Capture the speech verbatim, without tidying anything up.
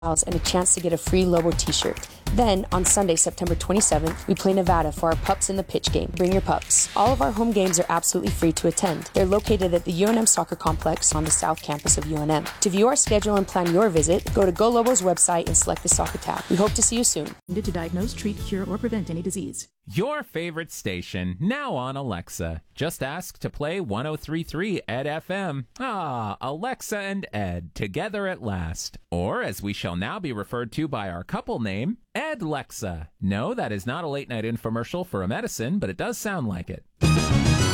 and a chance to get a free Lobo t-shirt. Then, on Sunday, September twenty-seventh, we play Nevada for our Pups in the Pitch game. Bring your pups. All of our home games are absolutely free to attend. They're located at the U N M Soccer Complex on the south campus of U N M. To view our schedule and plan your visit, go to Go Lobo's website and select the soccer tab. We hope to see you soon. To diagnose, treat, cure, or prevent any disease. Your favorite station, now on Alexa. Just ask to play one oh three point three Ed F M. Ah, Alexa and Ed, together at last. Or, as we shall now be referred to by our couple name, Ed Lexa. No, that is not a late-night infomercial for a medicine, but it does sound like it.